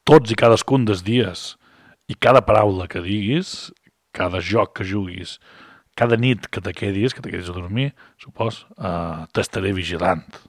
tots i cadascun dels dies i cada paraula que diguis, cada joc que juguis, cada nit que te quedis a dormir, supos, t'estaré vigilant.